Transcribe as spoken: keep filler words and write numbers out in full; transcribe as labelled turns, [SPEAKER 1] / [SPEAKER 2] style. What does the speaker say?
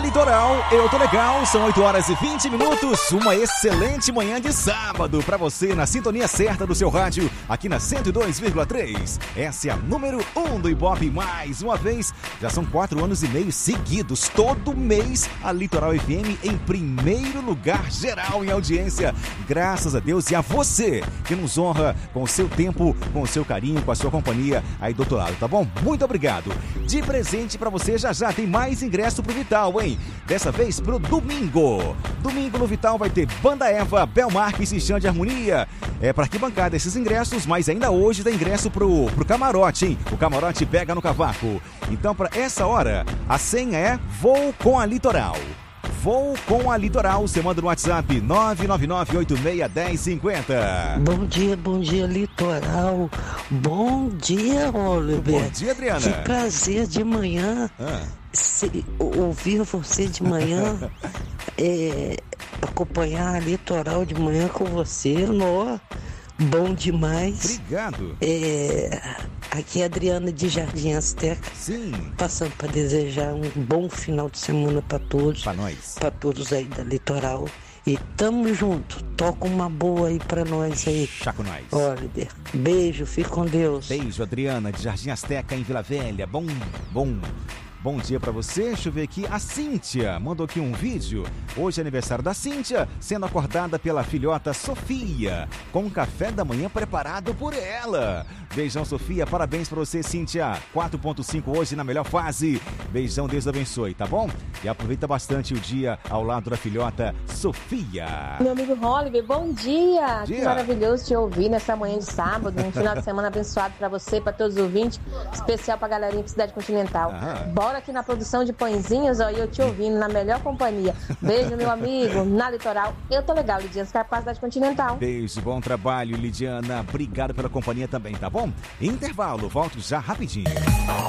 [SPEAKER 1] Litoral, eu tô legal, são oito horas e vinte minutos, uma excelente manhã de sábado pra você na sintonia certa do seu rádio, aqui na cento e dois vírgula três. Essa é a número um do Ibope, mais uma vez, já são quatro anos e meio seguidos, todo mês a Litoral F M em primeiro lugar geral em audiência, graças a Deus e a você que nos honra com o seu tempo, com o seu carinho, com a sua companhia aí do outro lado, tá bom? Muito obrigado. De presente pra você, já já tem mais ingresso pro Vital, hein? Dessa vez pro domingo. Domingo no Vital vai ter Banda Eva, Bel Marques e Xande Harmonia. É pra arquibancada esses ingressos, mas ainda hoje dá ingresso pro, pro camarote, hein? O camarote pega no cavaco. Então, pra essa hora, a senha é Vou com a Litoral. Vou com a Litoral, você manda no WhatsApp nove nove nove oito seis um zero cinco zero.
[SPEAKER 2] Bom dia, bom dia, Litoral. Bom dia, Oliver.
[SPEAKER 1] Bom dia, Adriana.
[SPEAKER 2] Que prazer de manhã
[SPEAKER 1] Ah.
[SPEAKER 2] se, ouvir você de manhã, é, acompanhar a Litoral de manhã com você. Nó, bom demais.
[SPEAKER 1] Obrigado.
[SPEAKER 2] É, aqui é a Adriana de Jardim Azteca.
[SPEAKER 1] Sim.
[SPEAKER 2] Passando para desejar um bom final de semana para todos.
[SPEAKER 1] Para nós.
[SPEAKER 2] Para todos aí da Litoral. E tamo junto. Toca uma boa aí pra nós aí.
[SPEAKER 1] Chá com nós.
[SPEAKER 2] Oliver, beijo, fique com Deus.
[SPEAKER 1] Beijo, Adriana, de Jardim Azteca, em Vila Velha. Bom, bom. Bom dia pra você, deixa eu ver aqui, a Cíntia mandou aqui um vídeo, hoje é aniversário da Cíntia, sendo acordada pela filhota Sofia, com um café da manhã preparado por ela. Beijão, Sofia, parabéns pra você, Cíntia, quatro ponto cinco hoje na melhor fase, beijão, Deus abençoe, tá bom? E aproveita bastante o dia ao lado da filhota Sofia.
[SPEAKER 3] Meu amigo Oliver, bom dia.
[SPEAKER 1] dia!
[SPEAKER 3] Que maravilhoso te ouvir nessa manhã de sábado, um final de semana abençoado pra você, pra todos os ouvintes, especial pra galerinha da Cidade Continental.
[SPEAKER 1] Aham.
[SPEAKER 3] Bora aqui na produção de pãezinhos, ó, e eu te ouvindo na melhor companhia. Beijo, meu amigo, na Litoral. Eu tô legal, Lidiana, Capacidade Continental.
[SPEAKER 1] Beijo, bom trabalho, Lidiana. Obrigado pela companhia também, tá bom? Intervalo, volto já rapidinho.